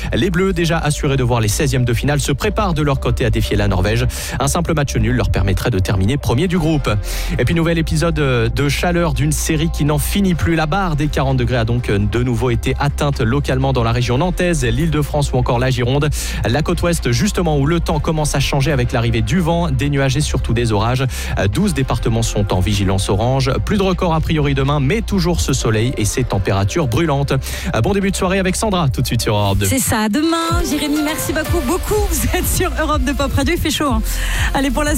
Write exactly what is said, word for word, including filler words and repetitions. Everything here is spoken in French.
Les Bleus, déjà assurés de voir les seizièmes de finale, se préparent de leur côté à défier la Norvège. Un simple match nul leur permettrait de terminer premier du groupe. Et puis nouvel épisode de chaleur d'une série qui n'en finit plus. La barre des quarante degrés a donc de nouveau été atteinte localement dans la région nantaise, l'Île-de-France ou encore la Gironde. La côte ouest, justement, où le temps commence à changer avec l'arrivée du vent, des nuages et surtout des orages. douze départements sont en vigilance orange. Plus de records a priori demain, mais toujours ce soleil et ces températures brûlantes. Bon début de soirée avec Sandra, tout de suite sur Europe deux. C'est ça, demain, Jérémy, merci beaucoup, beaucoup. Vous êtes sur Europe deux Pop Radio, il fait chaud. Hein. Allez, pour la